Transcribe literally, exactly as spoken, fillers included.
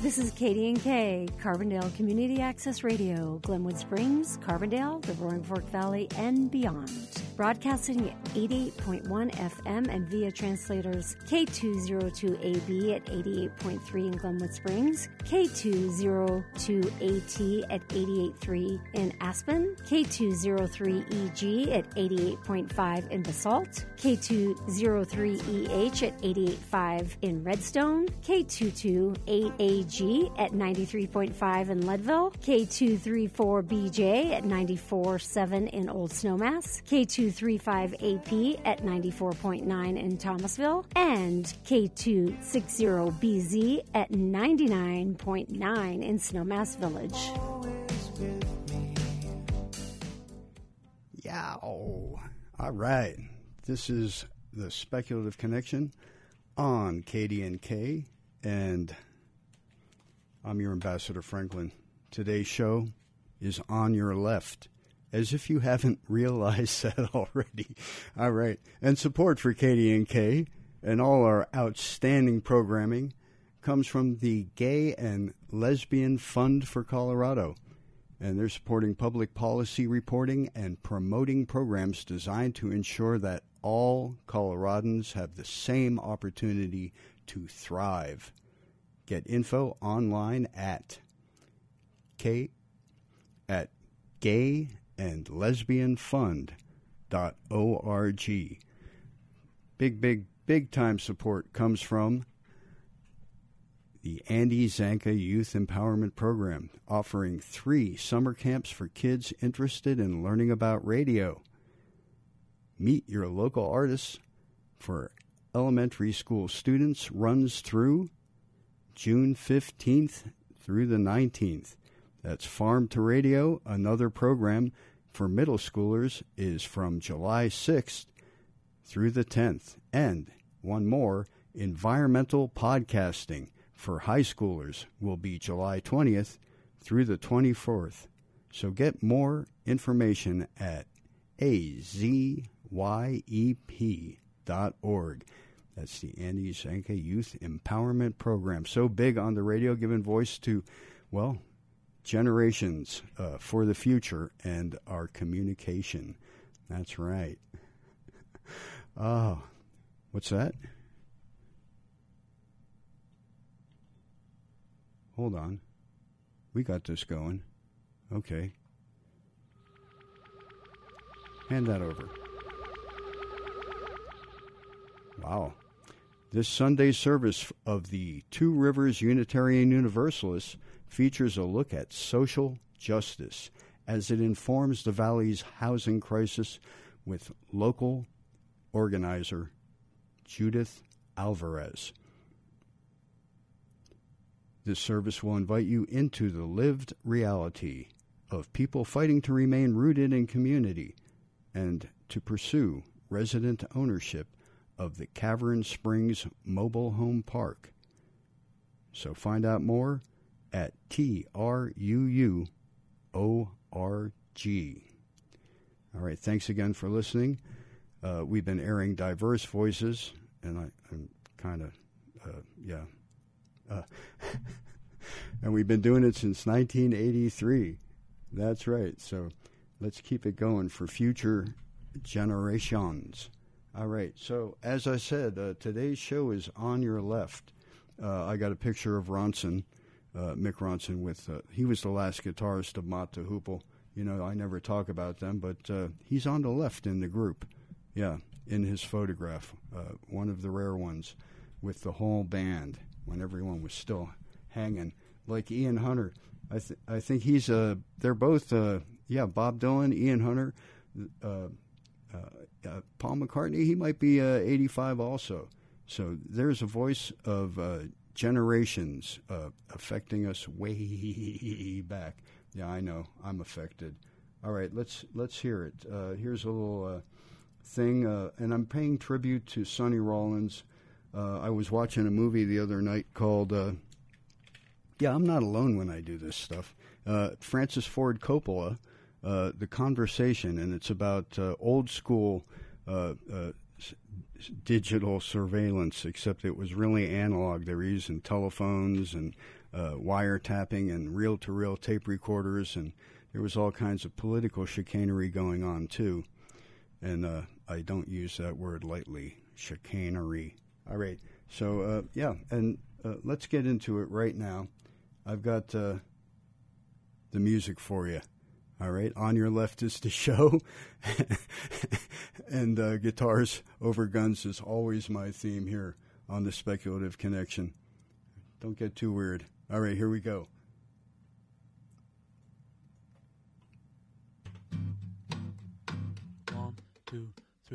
This is Katie and Kay, Carbondale Community Access Radio, Glenwood Springs, Carbondale, the Roaring Fork Valley, and beyond. Broadcasting at eighty-eight point one F M and via translators K two oh two A B at eighty-eight point three in Glenwood Springs, K two oh two A T at eighty-eight point three in Aspen, K two oh three E G at eighty-eight point five in Basalt, K two oh three E H at eighty-eight point five in Redstone, K two two eight A G at ninety-three point five in Leadville, K two thirty-four B J at ninety-four point seven in Old Snowmass, K two thirty-five A P at ninety-four point nine in Thomasville, and K two sixty B Z at ninety-nine point nine in Snowmass Village. Yeah, all right. This is the Speculative Connection on K D N K, and I'm your Ambassador Franklin. Today's show is On Your Left, as if you haven't realized that already. All right. And support for K D N K and all our outstanding programming comes from the Gay and Lesbian Fund for Colorado. And they're supporting public policy reporting and promoting programs designed to ensure that all Coloradans have the same opportunity to thrive. Get info online at K at gay and lesbian fund dot org. Big, big, big time support comes from the Andy Zanka Youth Empowerment Program, offering three summer camps for kids interested in learning about radio. Meet your local artists for elementary school students runs through June fifteenth through the nineteenth. That's Farm to Radio. Another program for middle schoolers is from July sixth through the tenth. And one more, Environmental Podcasting for high schoolers will be July twentieth through the twenty-fourth. So get more information at A Z Y E P dot org. That's the Andy Zanka Youth Empowerment Program. So big on the radio, giving voice to, well, generations uh, for the future and our communication. That's right. Oh, what's that? Hold on. We got this going. Okay. Hand that over. Wow. This Sunday service of the Two Rivers Unitarian Universalists features a look at social justice as it informs the Valley's housing crisis with local organizer Judith Alvarez. This service will invite you into the lived reality of people fighting to remain rooted in community and to pursue resident ownership of the Cavern Springs Mobile Home Park. So find out more at T R U U O R G. All right, thanks again for listening. Uh, we've been airing diverse voices, and I, I'm kind of, uh, yeah. Uh, and we've been doing it since nineteen eighty-three. That's right. So let's keep it going for future generations. All right. So as I said, uh, today's show is On Your Left. Uh, I got a picture of Ronson, uh, Mick Ronson, with, uh, he was the last guitarist of Mott the Hoople. You know, I never talk about them, but uh, he's on the left in the group. Yeah, in his photograph, uh, one of the rare ones with the whole band when everyone was still hanging, like Ian Hunter. I, th- I think he's, uh, they're both, uh, yeah, Bob Dylan, Ian Hunter, uh, uh, uh, Paul McCartney, he might be uh, eighty-five also. So there's a voice of uh, generations uh, affecting us way back. Yeah, I know, I'm affected. All right, let's let's hear it. Uh, here's a little uh, thing, uh, and I'm paying tribute to Sonny Rollins. Uh, I was watching a movie the other night called, uh, yeah, I'm not alone when I do this stuff, uh, Francis Ford Coppola, uh, The Conversation, and it's about uh, old school uh, uh, s- digital surveillance, except it was really analog. They were using telephones and uh, wiretapping and reel-to-reel tape recorders, and there was all kinds of political chicanery going on, too. And uh, I don't use that word lightly, chicanery. All right, so, uh, yeah, and uh, let's get into it right now. I've got uh, the music for you. All right, on your left is the show, and uh, guitars over guns is always my theme here on the Speculative Connection. Don't get too weird. All right, here we go. One, two,